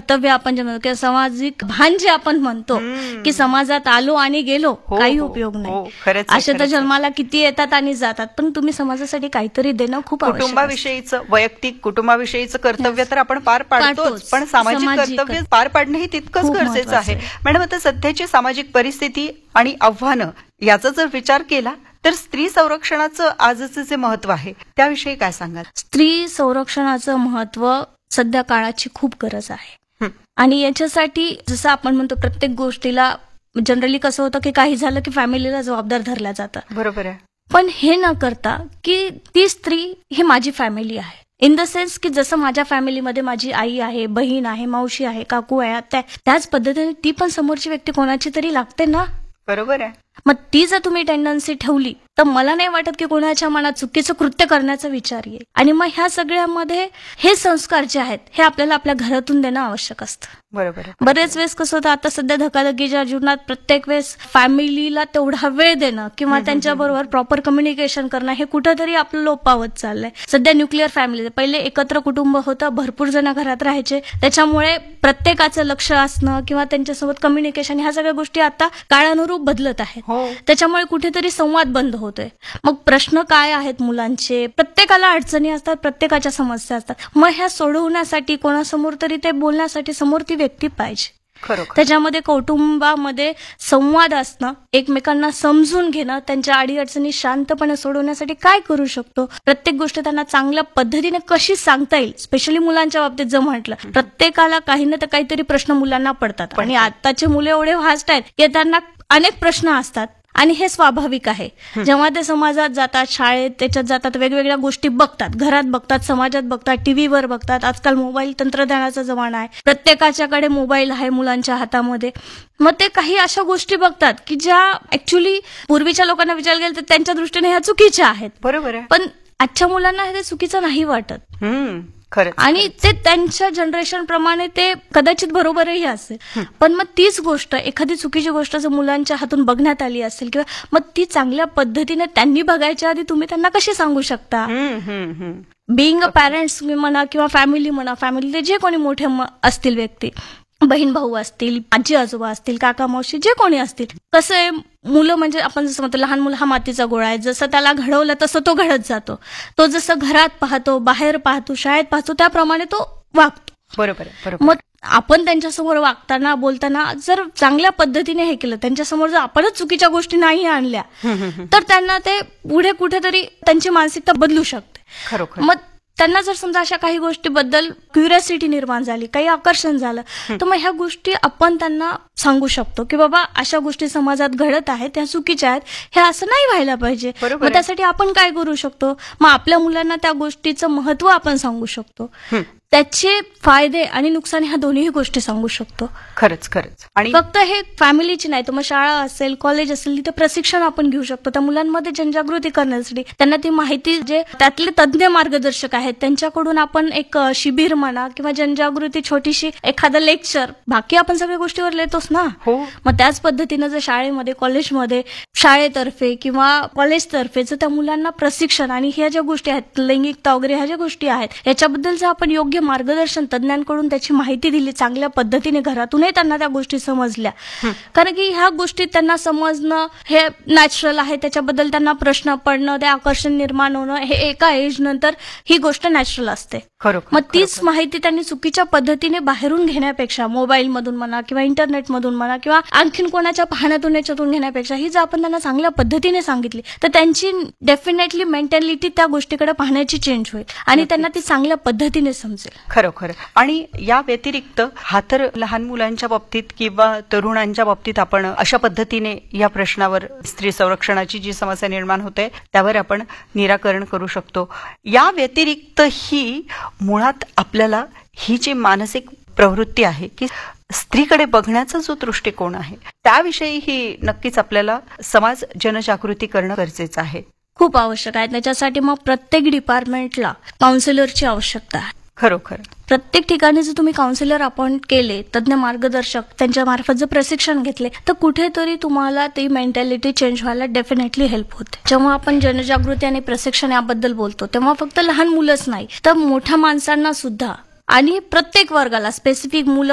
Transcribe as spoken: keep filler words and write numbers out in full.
कर्तव्य आपण जे म्हणतो किंवा सामाजिक भान जे आपण म्हणतो की समाजात आलो आणि गेलो काही उपयोग नाही. असे तर जन्माला किती येतात आणि जातात, पण तुम्ही समाजासाठी काहीतरी देणं खूप आवश्यक. कुटुंबाविषयीचं वैयक्तिक कुटुंबाविषयीचं कर्तव्य तर आपण पार पाडतोच, पण सामाजिक कर्तव्य पार पाडणंही तितकंच गरजेचं आहे. मॅडम, आता सध्याची सामाजिक परिस्थिती आणि आव्हानं याचा जर विचार केला तर स्त्री संरक्षणाचं आजचं जे महत्व आहे त्याविषयी काय सांगाल? स्त्री संरक्षणाचं महत्व सध्या काळाची खूप गरज आहे. आणि याच्यासाठी जसं आपण म्हणतो प्रत्येक गोष्टीला जनरली कसं होतं की काही झालं की फॅमिलीला जबाबदार धरलं जातं. बरोबर आहे. पण हे न करता की ती स्त्री ही माझी फॅमिली आहे, इन द सेन्स की जसं माझ्या फॅमिलीमध्ये माझी आई आहे, बहीण आहे, मावशी आहे, काकू आहे, त्याच पद्धतीने ती पण समोरची व्यक्ती कोणाची तरी लागते ना. बरोबर आहे. मग ती जर तुम्ही टेंडन्सी ठेवली तर मला नाही वाटत की कोणाच्या मनात चुकीचं कृत्य करण्याचा विचार येईल. आणि मग ह्या सगळ्यामध्ये हे संस्कार जे आहेत हे आपल्याला आपल्या घरातून देणं आवश्यक असतं. बरोबर. बरेच वेळेस कसं होतं, आता सध्या धकाधकीच्या जीवनात प्रत्येक वेळेस फॅमिलीला तेवढा वेळ देणं किंवा त्यांच्याबरोबर प्रॉपर कम्युनिकेशन करणं हे कुठंतरी आपलं लोपावत चाललंय. सध्या न्यूक्लिअर फॅमिली, पहिले एकत्र कुटुंब होतं, भरपूर जण घरात राहायचे, त्याच्यामुळे प्रत्येकाचं लक्ष असणं किंवा त्यांच्यासोबत कम्युनिकेशन ह्या सगळ्या गोष्टी आता काळानुरूप बदलत आहेत. त्याच्यामुळे कुठेतरी संवाद बंद होतोय. मग प्रश्न काय आहेत मुलांचे, प्रत्येकाला अडचणी असतात, प्रत्येकाच्या समस्या असतात. मग ह्या सोडवण्यासाठी कोणासमोर तरी ते बोलण्यासाठी समोर ती व्यक्ती पाहिजे. त्याच्यामध्ये कौटुंबामध्ये संवाद असणं, एकमेकांना समजून घेणं, त्यांच्या अडीअडचणी शांतपणे सोडवण्यासाठी काय करू शकतो, प्रत्येक गोष्ट त्यांना चांगल्या पद्धतीने कशी सांगता येईल. स्पेशली मुलांच्या बाबतीत जर म्हटलं, प्रत्येकाला काही ना तर काहीतरी प्रश्न मुलांना पडतात आणि आताचे मुले एवढे फास्ट आहेत की त्यांना अनेक प्रश्न असतात आणि हे स्वाभाविक आहे. जेव्हा ते समाजात जातात, शाळेत त्याच्यात जातात, वेगवेगळ्या गोष्टी बघतात, घरात बघतात, समाजात बघतात, टीव्हीवर बघतात. आजकाल मोबाईल तंत्रज्ञानाचा जमाना आहे, प्रत्येकाच्याकडे मोबाईल आहे मुलांच्या हातामध्ये. मग ते काही अशा गोष्टी बघतात की ज्या ऍक्च्युली पूर्वीच्या लोकांना विचार केलं तर त्यांच्या दृष्टीने ह्या चुकीच्या आहेत. बरोबर आहे. पण आजच्या मुलांना हे चुकीचं नाही वाटत. खरंच. आणि ते त्यांच्या जनरेशन प्रमाणे ते कदाचित बरोबरही असेल. पण मग तीच गोष्ट, एखादी चुकीची गोष्ट जर मुलांच्या हातून बघण्यात आली असेल किंवा मग ती चांगल्या पद्धतीने त्यांनी बघायच्या आधी तुम्ही त्यांना कशी सांगू शकता. बिईंग अ पॅरेंट्स म्हणा किंवा फॅमिली म्हणा, फॅमिलीचे जे कोणी मोठे असतील व्यक्ती, बहीण भाऊ असतील, आजी आजोबा असतील, काका मावशी, जे कोणी असतील, कसं आहे, मुलं म्हणजे आपण जसं म्हणतो लहान मुलं हा मातीचा गोळा आहे, जसं त्याला घडवलं तसं तो घडत जातो. तो जसं घरात पाहतो, बाहेर पाहतो, शाळेत पाहतो, त्याप्रमाणे तो वागतो. बरोबर. मग आपण त्यांच्यासमोर वागताना बोलताना जर चांगल्या पद्धतीने हे केलं, त्यांच्यासमोर जर आपणच चुकीच्या गोष्टी नाही आणल्या तर त्यांना ते पुढे कुठेतरी त्यांची मानसिकता बदलू शकते. खरोखर. मग त्यांना जर समजा अशा काही गोष्टीबद्दल क्युरिओसिटी निर्माण झाली, काही आकर्षण झालं, तर मग ह्या गोष्टी आपण त्यांना सांगू शकतो की बाबा अशा गोष्टी समाजात घडत आहेत, त्या चुकीच्या आहेत, हे असं नाही व्हायला पाहिजे. मग त्यासाठी आपण काय करू शकतो, मग आपल्या मुलांना त्या गोष्टीचं महत्व आपण सांगू शकतो, त्याचे फायदे आणि नुकसान ह्या दोन्ही गोष्टी सांगू शकतो. खरंच खरंच. आणि फक्त हे फॅमिलीची नाही तर मग शाळा असेल, कॉलेज असेल, तिथे प्रशिक्षण आपण घेऊ शकतो त्या मुलांमध्ये जनजागृती करण्यासाठी. त्यांना ती माहिती, जे त्यातले तज्ज्ञ मार्गदर्शक आहेत त्यांच्याकडून आपण एक शिबिर म्हणा किंवा जनजागृती छोटीशी एखादं लेक्चर, बाकी आपण सगळ्या गोष्टीवर लिहितोच ना. मग त्याच पद्धतीनं जर शाळेमध्ये, कॉलेजमध्ये, शाळेतर्फे किंवा कॉलेजतर्फे जर त्या मुलांना प्रशिक्षण आणि ह्या ज्या गोष्टी आहेत, लैंगिकता वगैरे ह्या ज्या गोष्टी आहेत, याच्याबद्दल जर आपण योग्य मार्गदर्शन तज्ञांकडून त्याची माहिती दिली, चांगल्या पद्धतीने घरातूनही त्यांना त्या गोष्टी समजल्या, कारण की ह्या गोष्टी त्यांना समजणं हे नॅचरल आहे, त्याच्याबद्दल त्यांना प्रश्न पडणं, ते आकर्षण निर्माण होणं, हे एका एज नंतर ही गोष्ट नॅचरल असते. मग तीच माहिती त्यांनी चुकीच्या पद्धतीने बाहेरून घेण्यापेक्षा, मोबाईल मधून म्हणा किंवा इंटरनेट मधून म्हणा किंवा आणखीन कोणाच्या पाहण्यातून याच्यातून घेण्यापेक्षा, ही जर आपण त्यांना चांगल्या पद्धतीने सांगितली तर त्यांची डेफिनेटली मेंटॅलिटी त्या गोष्टीकडे पाहण्याची चेंज होईल आणि त्यांना ती चांगल्या पद्धतीने समजेल. खरोखर. आणि या व्यतिरिक्त हा तर लहान मुलांच्या बाबतीत किंवा तरुणांच्या बाबतीत आपण अशा पद्धतीने या प्रश्नावर, स्त्री संरक्षणाची जी समस्या निर्माण होते त्यावर आपण निराकरण करू शकतो. या व्यतिरिक्त ही मुळात आपल्याला ही जी मानसिक प्रवृत्ती आहे की स्त्रीकडे बघण्याचा जो दृष्टिकोन आहे त्याविषयीही नक्कीच आपल्याला समाज जनजागृती करणं गरजेचं आहे, खूप आवश्यक आहे. त्याच्यासाठी मग प्रत्येक डिपार्टमेंटला काउन्सिलरची आवश्यकता आहे. खरोखर. प्रत्येक ठिकाणी जर तुम्ही काउन्सिलर अपॉइंट केले, तज्ञ मार्गदर्शक त्यांच्या मार्फत जर प्रशिक्षण घेतले, तर कुठेतरी तुम्हाला ती मेंटॅलिटी चेंज व्हायला डेफिनेटली हेल्प होते. जेव्हा आपण जनजागृती आणि प्रशिक्षण याबद्दल बोलतो तेव्हा फक्त लहान मुलंच नाही तर मोठ्या माणसांना सुद्धा आणि प्रत्येक वर्गाला, स्पेसिफिक मुलं